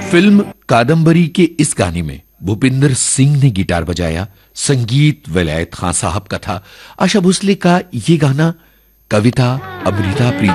Film कादंबरी के इस गाने में भूपिंदर सिंह ने गिटार बजाया, संगीत विलायत खान साहब का था। आशा भोसले का ये गाना कविता अमृता प्रीत